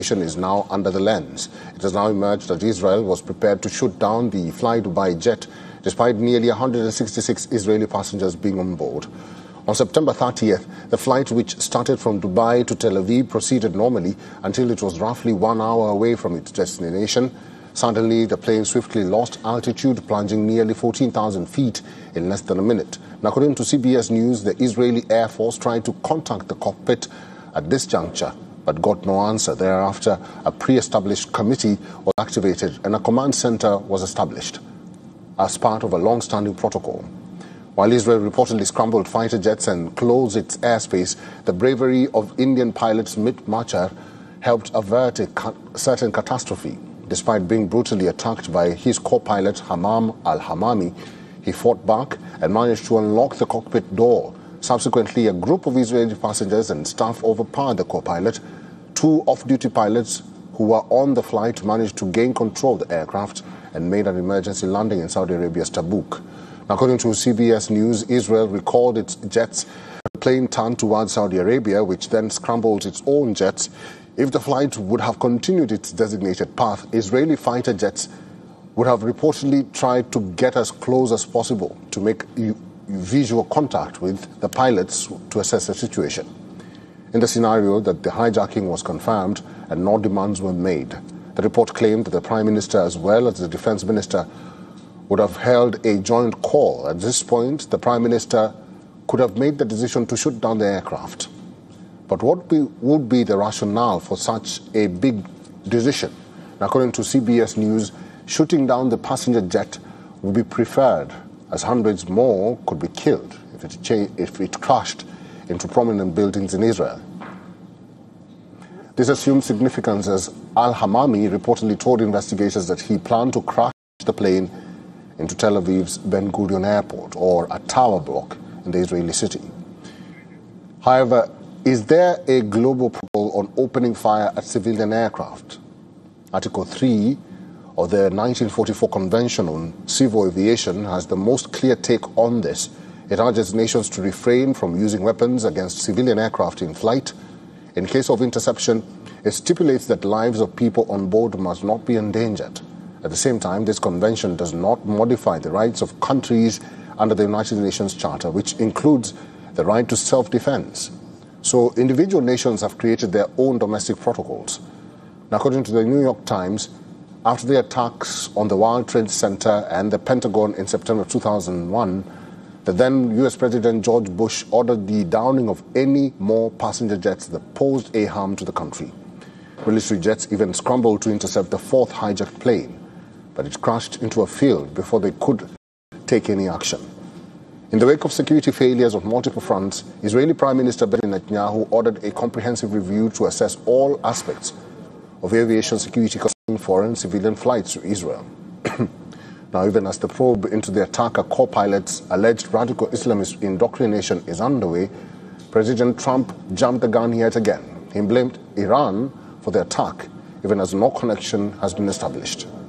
is now under the lens. It has now emerged that Israel was prepared to shoot down the Fly Dubai jet despite nearly 166 Israeli passengers being on board. On September 30th, the flight, which started from Dubai to Tel Aviv, proceeded normally until it was roughly 1 hour away from its destination. Suddenly, the plane swiftly lost altitude, plunging nearly 14,000 feet in less than a minute. Now, according to CBS News, the Israeli Air Force tried to contact the cockpit at this juncture, but got no answer. Thereafter, a pre-established committee was activated and a command center was established as part of a long-standing protocol. While Israel reportedly scrambled fighter jets and closed its airspace, the bravery of Indian pilot Smit Machar helped avert a certain catastrophe. Despite being brutally attacked by his co-pilot Hammam al-Hamami, he fought back and managed to unlock the cockpit door. Subsequently, a group of Israeli passengers and staff overpowered the co-pilot. Two off-duty pilots who were on the flight managed to gain control of the aircraft and made an emergency landing in Saudi Arabia's Tabuk. Now, according to CBS News, Israel recalled its jets. The plane turned towards Saudi Arabia, which then scrambled its own jets. If the flight would have continued its designated path, Israeli fighter jets would have reportedly tried to get as close as possible to make visual contact with the pilots to assess the situation. In the scenario that the hijacking was confirmed and no demands were made, the report claimed that the Prime Minister as well as the Defense Minister would have held a joint call. At this point, the Prime Minister could have made the decision to shoot down the aircraft. But what would be the rationale for such a big decision? Now, according to CBS News, shooting down the passenger jet would be preferred, as hundreds more could be killed if it crashed into prominent buildings in Israel. This assumes significance as al-Hamami reportedly told investigators that he planned to crash the plane into Tel Aviv's Ben Gurion Airport, or a tower block in the Israeli city. However, is there a global protocol on opening fire at civilian aircraft? Article 3 of the 1944 Convention on Civil Aviation has the most clear take on this. It urges nations to refrain from using weapons against civilian aircraft in flight. In case of interception, it stipulates that lives of people on board must not be endangered. At the same time, this convention does not modify the rights of countries under the United Nations Charter, which includes the right to self-defense. So individual nations have created their own domestic protocols. Now, according to the New York Times, after the attacks on the World Trade Center and the Pentagon in September 2001, the then U.S. President George Bush ordered the downing of any more passenger jets that posed a harm to the country. Military jets even scrambled to intercept the fourth hijacked plane, but it crashed into a field before they could take any action. In the wake of security failures on multiple fronts, Israeli Prime Minister Benjamin Netanyahu ordered a comprehensive review to assess all aspects of aviation security concerning foreign civilian flights to Israel. Now, even as the probe into the attacker co-pilot's alleged radical Islamist indoctrination is underway, President Trump jumped the gun yet again. He blamed Iran for the attack, even as no connection has been established.